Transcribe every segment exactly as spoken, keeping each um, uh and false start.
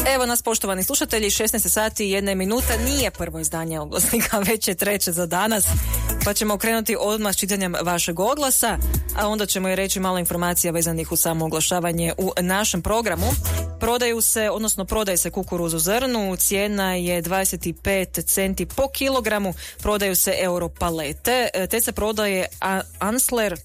Evo nas, poštovani slušatelji, šesnaest sati i jedna minuta, nije prvo izdanje oglasnika, već je treće za danas, pa ćemo krenuti odmah s čitanjem vašeg oglasa, a onda ćemo i reći malo informacija vezanih u samo oglašavanje u našem programu. Prodaju se, odnosno prodaje se kukuruz u zrnu, cijena je dvadeset pet centi po kilogramu, prodaju se europalete, te se prodaje Ansler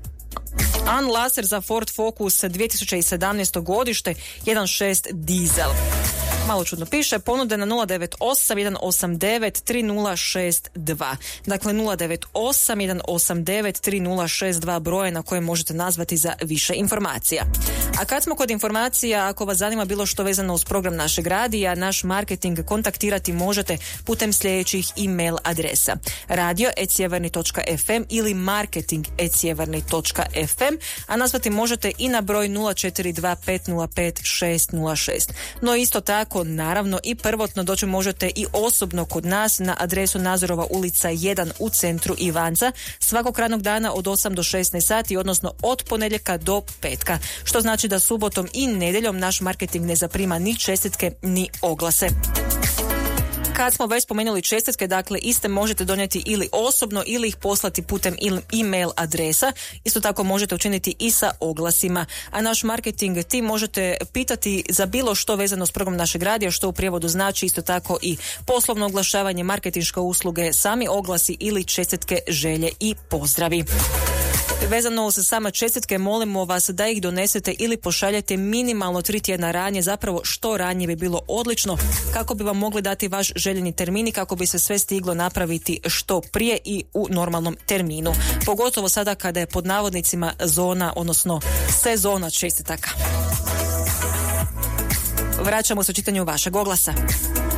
An laser za Ford Focus dvije tisuće sedamnaesto godište jedan šest dizel. Malo čudno piše, ponude na nula devet osam jedan osam devet tri nula šest dva. Dakle, nula devet osam jedan osam devet tri nula šest dva broje na koje možete nazvati za više informacija. A kad smo kod informacija, ako vas zanima bilo što vezano uz program našeg radija, naš marketing kontaktirati možete putem sljedećih e-mail adresa: radio et sjeverni točka ef em ili marketing et sjeverni točka ef em, a nazvati možete i na broj nula četiri dva pet nula pet šest nula šest. No isto tako, naravno, i prvotno doći možete i osobno kod nas na adresu Nazorova ulica jedan u centru Ivanca svakog radnog dana od osam do šesnaest sati, odnosno od ponedjeljka do petka, što znači da subotom i nedjeljom naš marketing ne zaprima ni čestitke ni oglase. Kad smo već spomenuli čestitke, dakle, iste možete donijeti ili osobno ili ih poslati putem e-mail adresa. Isto tako možete učiniti i sa oglasima. A naš marketing tim možete pitati za bilo što vezano s programom našeg radija, što u prijevodu znači isto tako i poslovno oglašavanje, marketinške usluge, sami oglasi ili čestitke, želje i pozdravi. Vezano uz same čestitke, molimo vas da ih donesete ili pošaljete minimalno tri tjedna ranije, zapravo što ranije bi bilo odlično, kako bi vam mogli dati vaš željeni termin i kako bi se sve stiglo napraviti što prije i u normalnom terminu. Pogotovo sada kada je pod navodnicima zona, odnosno sezona čestitaka. Vraćamo se u čitanju vašeg oglasa.